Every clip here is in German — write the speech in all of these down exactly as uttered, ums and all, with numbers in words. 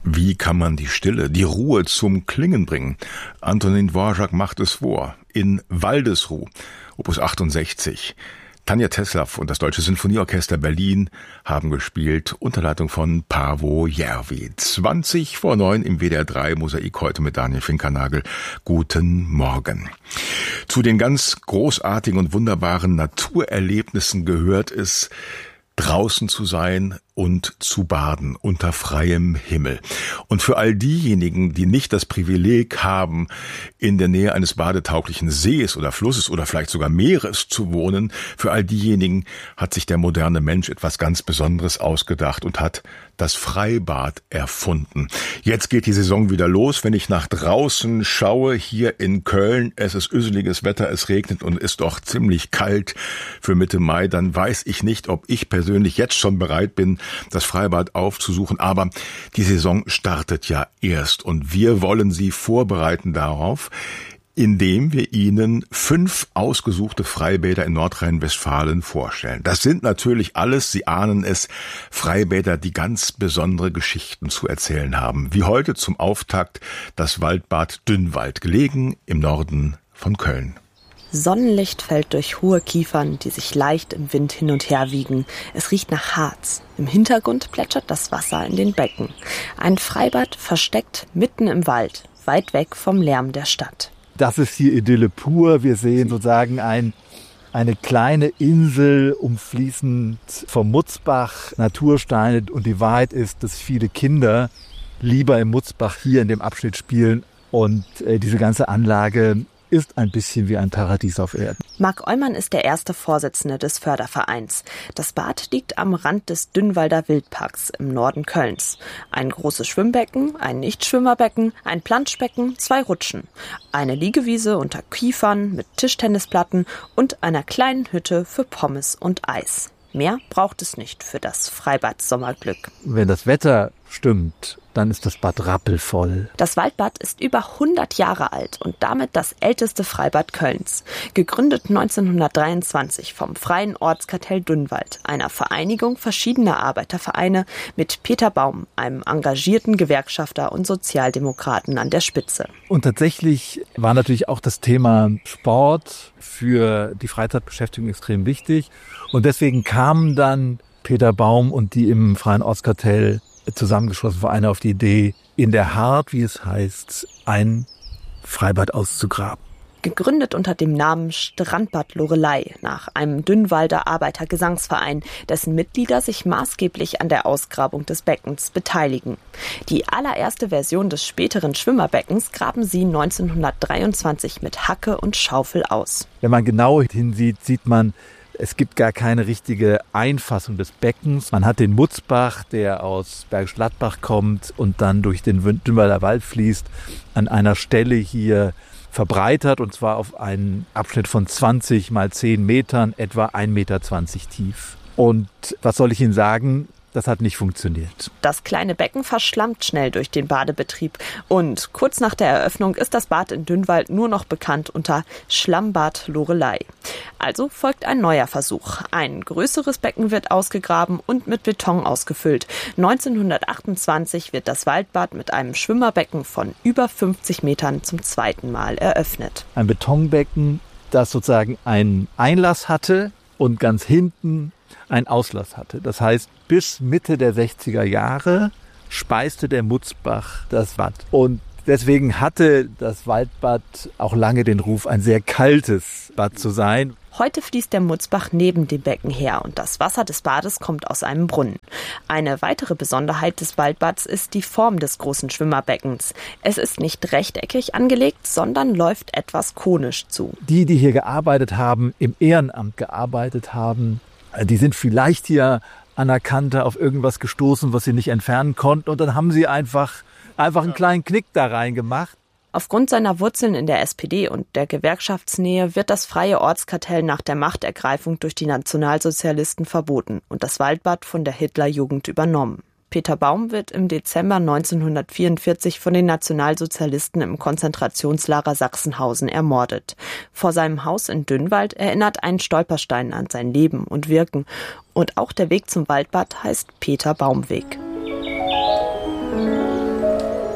Wie kann man die Stille, die Ruhe zum Klingen bringen? Antonin Dvorak macht es vor. In Waldesruh, Opus achtundsechzig. Tanja Teslav und das Deutsche Sinfonieorchester Berlin haben gespielt, unter Leitung von Paavo Järvi. zwanzig vor neun im W D R drei Mosaik heute mit Daniel Finkernagel. Guten Morgen. Zu den ganz großartigen und wunderbaren Naturerlebnissen gehört es, draußen zu sein und zu baden unter freiem Himmel. Und für all diejenigen, die nicht das Privileg haben, in der Nähe eines badetauglichen Sees oder Flusses oder vielleicht sogar Meeres zu wohnen, für all diejenigen hat sich der moderne Mensch etwas ganz Besonderes ausgedacht und hat das Freibad erfunden. Jetzt geht die Saison wieder los. Wenn ich nach draußen schaue, hier in Köln, es ist üsseliges Wetter, es regnet und ist doch ziemlich kalt für Mitte Mai, dann weiß ich nicht, ob ich persönlich jetzt schon bereit bin, das Freibad aufzusuchen. Aber die Saison startet ja erst und wir wollen Sie vorbereiten darauf, indem wir Ihnen fünf ausgesuchte Freibäder in Nordrhein-Westfalen vorstellen. Das sind natürlich alles, Sie ahnen es, Freibäder, die ganz besondere Geschichten zu erzählen haben. Wie heute zum Auftakt das Waldbad Dünnwald, gelegen im Norden von Köln. Sonnenlicht fällt durch hohe Kiefern, die sich leicht im Wind hin und her wiegen. Es riecht nach Harz. Im Hintergrund plätschert das Wasser in den Becken. Ein Freibad versteckt mitten im Wald, weit weg vom Lärm der Stadt. Das ist hier Idylle pur. Wir sehen sozusagen ein, eine kleine Insel, umfließend vom Mutzbach, Natursteine. Und die Wahrheit ist, dass viele Kinder lieber im Mutzbach hier in dem Abschnitt spielen. Und äh, diese ganze Anlage ist ein bisschen wie ein Paradies auf Erden. Marc Eumann ist der erste Vorsitzende des Fördervereins. Das Bad liegt am Rand des Dünnwalder Wildparks im Norden Kölns. Ein großes Schwimmbecken, ein Nichtschwimmerbecken, ein Planschbecken, zwei Rutschen. Eine Liegewiese unter Kiefern mit Tischtennisplatten und einer kleinen Hütte für Pommes und Eis. Mehr braucht es nicht für das Freibad Sommerglück. Wenn das Wetter stimmt, dann ist das Bad rappelvoll. Das Waldbad ist über hundert Jahre alt und damit das älteste Freibad Kölns. Gegründet neunzehnhundertdreiundzwanzig vom Freien Ortskartell Dünnwald, einer Vereinigung verschiedener Arbeitervereine mit Peter Baum, einem engagierten Gewerkschafter und Sozialdemokraten an der Spitze. Und tatsächlich war natürlich auch das Thema Sport für die Freizeitbeschäftigung extrem wichtig. Und deswegen kamen dann Peter Baum und die im Freien Ortskartell zusammengeschlossene Vereine auf die Idee, in der Hart, wie es heißt, ein Freibad auszugraben. Gegründet unter dem Namen Strandbad Loreley nach einem Dünnwalder Arbeitergesangsverein, dessen Mitglieder sich maßgeblich an der Ausgrabung des Beckens beteiligen. Die allererste Version des späteren Schwimmerbeckens graben sie neunzehnhundertdreiundzwanzig mit Hacke und Schaufel aus. Wenn man genau hinsieht, sieht man, es gibt gar keine richtige Einfassung des Beckens. Man hat den Mutzbach, der aus Bergisch Gladbach kommt und dann durch den Dünnwalder Wald fließt, an einer Stelle hier verbreitert, und zwar auf einen Abschnitt von zwanzig mal zehn Metern, etwa ein Meter zwanzig tief. Und was soll ich Ihnen sagen? Das hat nicht funktioniert. Das kleine Becken verschlammt schnell durch den Badebetrieb. Und kurz nach der Eröffnung ist das Bad in Dünnwald nur noch bekannt unter Schlammbad Loreley. Also folgt ein neuer Versuch. Ein größeres Becken wird ausgegraben und mit Beton ausgefüllt. neunzehnhundertachtundzwanzig wird das Waldbad mit einem Schwimmerbecken von über fünfzig Metern zum zweiten Mal eröffnet. Ein Betonbecken, das sozusagen einen Einlass hatte und ganz hinten einen Auslass hatte. Das heißt, bis Mitte der sechziger Jahre speiste der Mutzbach das Bad. Und deswegen hatte das Waldbad auch lange den Ruf, ein sehr kaltes Bad zu sein. Heute fließt der Mutzbach neben dem Becken her und das Wasser des Bades kommt aus einem Brunnen. Eine weitere Besonderheit des Waldbads ist die Form des großen Schwimmerbeckens. Es ist nicht rechteckig angelegt, sondern läuft etwas konisch zu. Die, die hier gearbeitet haben, im Ehrenamt gearbeitet haben, die sind vielleicht hier anerkannter auf irgendwas gestoßen, was sie nicht entfernen konnten. Und dann haben sie einfach, einfach einen kleinen Knick da reingemacht. Aufgrund seiner Wurzeln in der S P D und der Gewerkschaftsnähe wird das Freie Ortskartell nach der Machtergreifung durch die Nationalsozialisten verboten und das Waldbad von der Hitlerjugend übernommen. Peter Baum wird im Dezember neunzehnhundertvierundvierzig von den Nationalsozialisten im Konzentrationslager Sachsenhausen ermordet. Vor seinem Haus in Dünnwald erinnert ein Stolperstein an sein Leben und Wirken. Und auch der Weg zum Waldbad heißt Peter Baum Weg.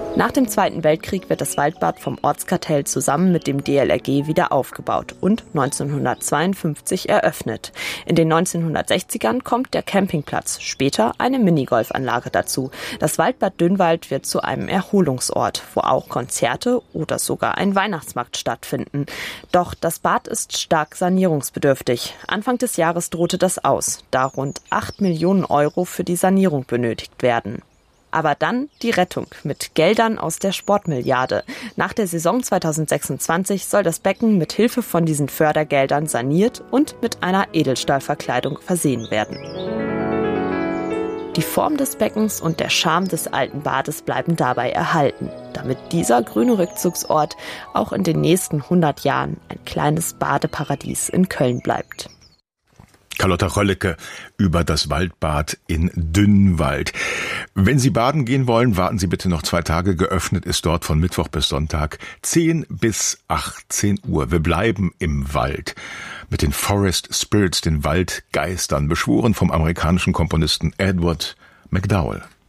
Nach dem Zweiten Weltkrieg wird das Waldbad vom Ortskartell zusammen mit dem D L R G wieder aufgebaut und neunzehnhundertzweiundfünfzig eröffnet. In den neunzehnhundertsechzigern kommt der Campingplatz, später eine Minigolfanlage dazu. Das Waldbad Dünnwald wird zu einem Erholungsort, wo auch Konzerte oder sogar ein Weihnachtsmarkt stattfinden. Doch das Bad ist stark sanierungsbedürftig. Anfang des Jahres drohte das aus, da rund acht Millionen Euro für die Sanierung benötigt werden. Aber dann die Rettung mit Geldern aus der Sportmilliarde. Nach der Saison zweitausendsechsundzwanzig soll das Becken mit Hilfe von diesen Fördergeldern saniert und mit einer Edelstahlverkleidung versehen werden. Die Form des Beckens und der Charme des alten Bades bleiben dabei erhalten, damit dieser grüne Rückzugsort auch in den nächsten hundert Jahren ein kleines Badeparadies in Köln bleibt. Carlotta Röllecke über das Waldbad in Dünnwald. Wenn Sie baden gehen wollen, warten Sie bitte noch zwei Tage. Geöffnet ist dort von Mittwoch bis Sonntag zehn bis achtzehn Uhr. Wir bleiben im Wald mit den Forest Spirits, den Waldgeistern, beschworen vom amerikanischen Komponisten Edward McDowell.